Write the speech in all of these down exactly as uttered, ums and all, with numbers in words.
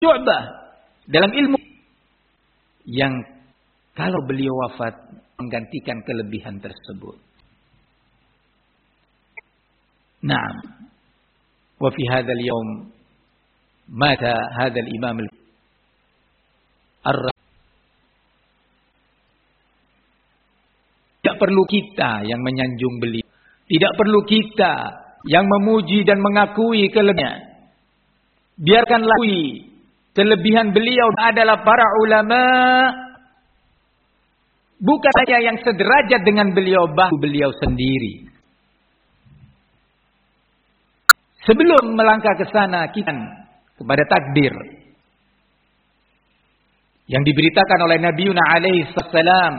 Syu'bah dalam ilmu yang kalau beliau wafat menggantikan kelebihan tersebut. Naam. Wa fi hadzal yaum mata hadzal imam ar Tidak perlu kita yang menyanjung beliau. Tidak perlu kita yang memuji dan mengakui kelebihannya. Biarkanlah kelebihan beliau adalah para ulama. Bukan saja yang sederajat dengan beliau, bahkan beliau sendiri. Sebelum melangkah ke sana, kita kepada takdir yang diberitakan oleh Nabiuna alaihi salam,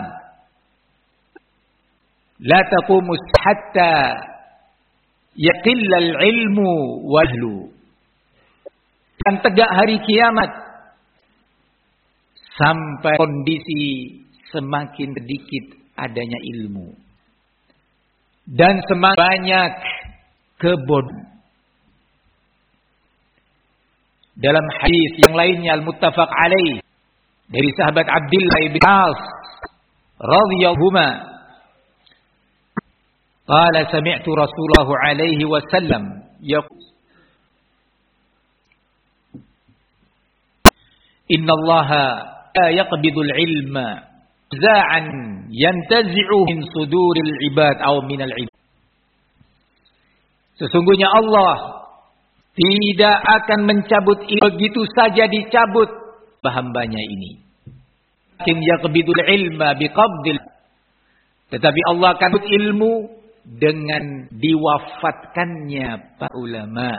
la taqumu hatta yaqilla al-ilmu wahlu. Dan tegak hari kiamat sampai kondisi semakin sedikit adanya ilmu dan semakin banyak kebodohan. Dalam hadis yang lainnya al-muttafaq alaih dari sahabat Abdullah bin As radhiyallahu anhu, qala sami'tu Rasulullah alaihi wasallam yaqul inna Allaha la yaqbidul ilma za'an yantazi'u min suduril ibad aw minal ibad. Sesungguhnya Allah tidak akan mencabut ilmu begitu saja dicabut hambanya ini. Lakin yaqbidul ilma biqabdil. Tetapi Allah akan cabut ilmu dengan diwafatkannya para ulama.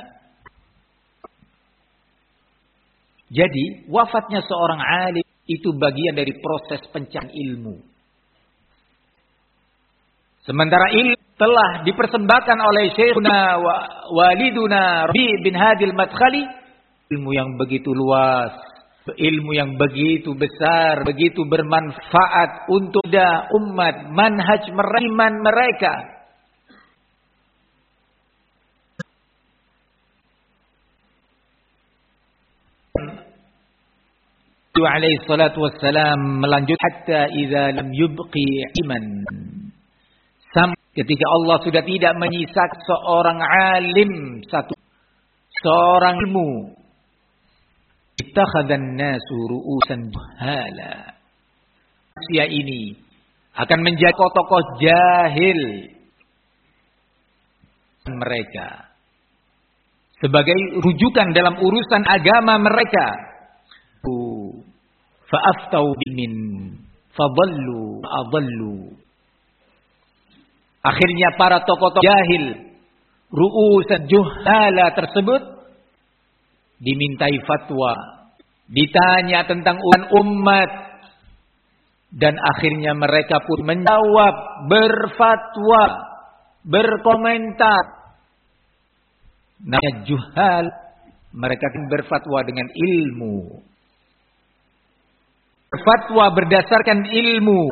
Jadi wafatnya seorang alim itu bagian dari proses pencarian ilmu. Sementara ilmu telah dipersembahkan oleh Syekhuna Waliduna Rabi bin Hadil Madkhali, ilmu yang begitu luas, ilmu yang begitu besar, begitu bermanfaat untuk umat, manhaj iman mereka. Nabi alaihi salatu wassalam melanjut hatta idza lam yubqi iman. Sampai ketika Allah sudah tidak menyisakan seorang alim satu, seorang ilmu, ittakhadhan nasu ru'usan juhala. Manusia ini akan menjadi tokoh jahil mereka sebagai rujukan dalam urusan agama mereka. Fa'aftau bimin fadallu adallu. Akhirnya para tokoh-tokoh jahil, ru'usan juhala tersebut dimintai fatwa, ditanya tentang umat, dan akhirnya mereka pun menjawab, berfatwa, berkomentar. Namanya juhal, mereka berfatwa dengan ilmu. Fatwa berdasarkan ilmu,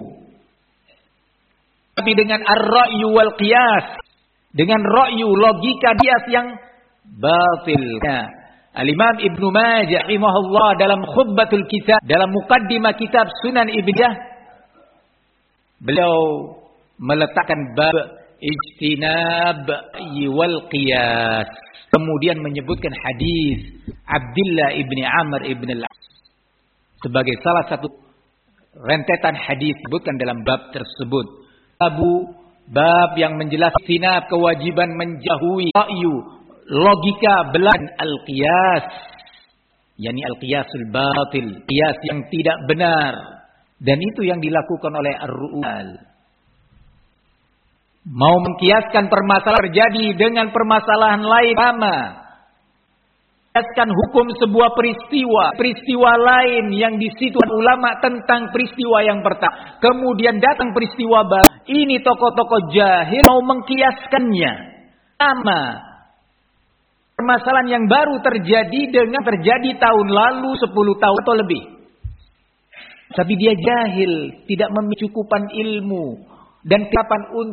tapi dengan ar-ra'yu wal qiyas, dengan ra'yu logika qiyas yang batil. Al-Imam Ibnu Majah rahimahullah dalam khutbatul kitab, dalam mukaddimah kitab Sunan Ibnah, beliau meletakkan bab ijtinab wal qiyas, kemudian menyebutkan hadis Abdullah ibni Amr ibn al-As sebagai salah satu rentetan hadis disebutkan dalam bab tersebut. Abu bab yang menjelaskan sinab kewajiban menjauhi ra'yu, logika belahan al-qiyas, yakni al-qiyasul batil, qiyas yang tidak benar, dan itu yang dilakukan oleh ar-ru'al. Mau mengkiaskan permasalahan terjadi dengan permasalahan lain sama. Kiaskan hukum sebuah peristiwa, peristiwa lain yang di situ ulama tentang peristiwa yang pertama. Kemudian datang peristiwa baru. Ini tokoh-tokoh jahil mau mengkiaskannya. Sama. Permasalahan yang baru terjadi dengan terjadi tahun lalu sepuluh tahun atau lebih. Tapi dia jahil, tidak memiliki cukupan ilmu dan kapan untuk